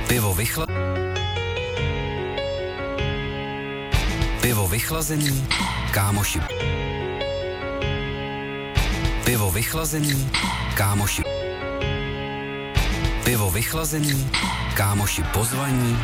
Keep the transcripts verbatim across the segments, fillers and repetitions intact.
Pivo vychla... Pivo vychlazený, kámoši. Pivo vychlazený, kámoši. Pivo vychlazený, kámoši pozvaní.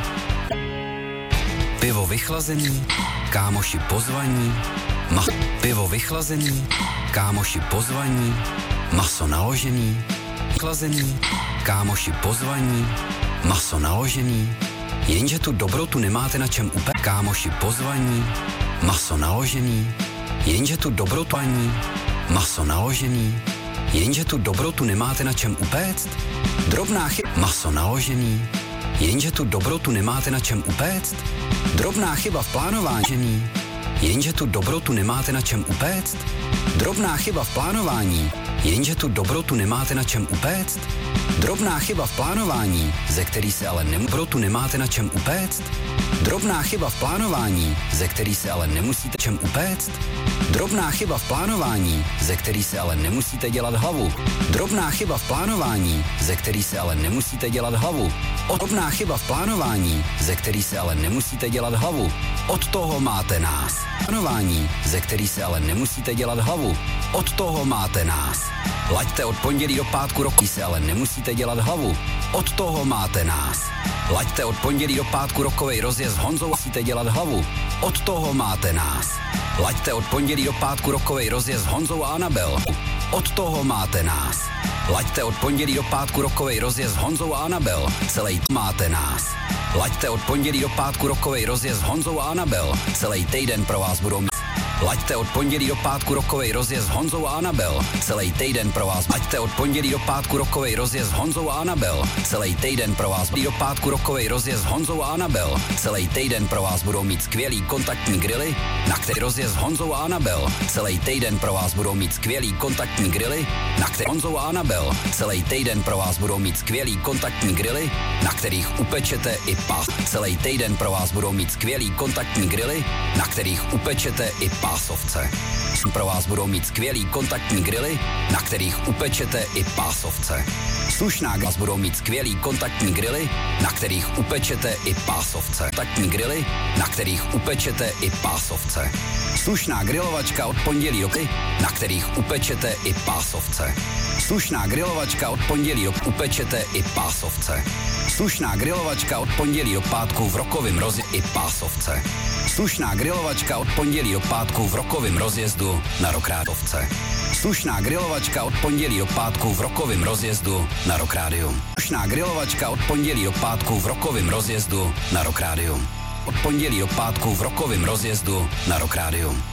Pivo vychlazený, kámoši pozvaní. Ma... Pivo vychlazený, kámoši pozvaní. Maso naložený, vychlazený, kámoši pozvaní. Maso naložený, jenže tu dobrotu nemáte na čem upéct. Kámoši pozvaní, maso naložený, jenže tu dobrotu ani. Maso naložený, jenže tu dobrotu nemáte na čem upéct. Drobná chyba, maso naložený, jenže tu dobrotu nemáte na čem upéct. Drobná chyba v plánování, jenže tu dobrotu nemáte na čem upéct. Drobná chyba v plánování, jenže tu dobrotu nemáte na čem upéct. Drobná chyba v plánování, ze který se ale nem... dobrotu nemáte na čem upéct. Drobná chyba v plánování, ze který se ale nemusíte čem upéct. Drobná chyba v plánování, ze který se ale nemusíte dělat hlavu. Drobná chyba v plánování, ze který se ale nemusíte dělat hlavu. Drobná chyba v plánování, ze který se ale nemusíte dělat hlavu. Od toho máte nás. Plánování, ze který se ale nemusíte dělat hlavu. Od toho máte nás. Laďte od pondělí do pátku roku, se ale nemusíte dělat hlavu. Od toho máte nás. Laďte od pondělí do pátku rokovej rozjezd s Honzou, musíte dělat hlavu. Od toho máte nás. Laďte od pondělí do pátku rokovej rozjezd s Honzou a Anabel. Od toho máte nás. Laďte od pondělí do pátku rokovej rozjezd s Honzou a Anabel. Celej máte nás. Laďte od pondělí do pátku rokovej rozjezd s Honzou a Anabel. Celý týden pro vás budou... Laďte od pondělí do pátku rokovej rozjezd s Honzou a Anabel. Celý týden pro vás. Laďte od pondělí do pátku rokovej rozjezd s Honzou a Anabel. Celý týden pro vás. Do pátku rokovej rozjezd s Honzou a Anabel. Celý týden pro vás budou mít skvělý kontaktní grily, na který rozjezd s Honzou a Anabel. Celý týden pro vás budou mít skvělý kontaktní grily, na který Honzou a Anabel. Celý týden pro vás budou mít skvělý kontaktní grily, na kterých upečete i pás. Celý týden pro vás budou mít skvělý kontaktní grily, na kterých upečete i pásovce. Pro vás budou mít skvělý kontaktní grily, na kterých upečete i pásovce. Slušná vás budou mít skvělý kontaktní grily, na kterých upečete i pásovce. Kontaktní grily, na kterých upečete i pásovce. Slušná grilovačka od pondělí do kdy, na kterých upečete i pásovce. Slušná grilovačka od pondělí do upečete i pásovce. Slušná grilovačka od pondělí do pátku v rokovém rozjezdu i pásovce. Slušná grilovačka od pondělí do pátku v rokovém rozjezdu na Rokrádovce. Slušná grilovačka od pondělí do pátku v rokovém rozjezdu na Rokrádium. Slušná grilovačka od pondělí do pátku v rokovém rozjezdu na Rokrádium. Od pondělí do pátku v rokovém rozjezdu na Rokrádium.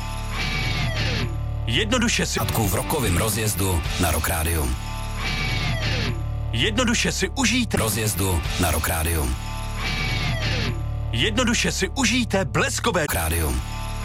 Jednoduše si Pátku v rokovém rozjezdu na Rokrádium. Jednoduše si užijte Rozjezdu na Rokrádium. Jednoduše si užijte bleskové Rokrádium.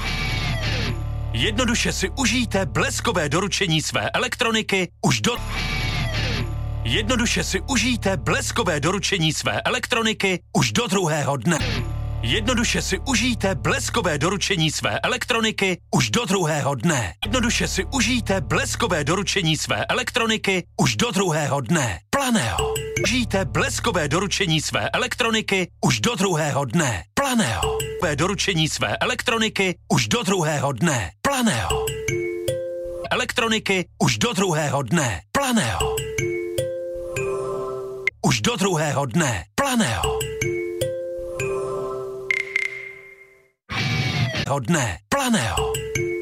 Jednoduše si užijte bleskové doručení své elektroniky už do Jednoduše si užijte bleskové doručení své elektroniky už do druhého dne. Jednoduše si užijte bleskové doručení své elektroniky už do druhého dne. Jednoduše si užijte bleskové doručení své elektroniky už do druhého dne. Planeo. Užijte bleskové doručení své elektroniky už do druhého dne. Planeo. Doručení své elektroniky už do druhého dne. Planeo. Elektroniky už do druhého dne. Planeo. Už do druhého dne. Planeo. Dne. Planeo.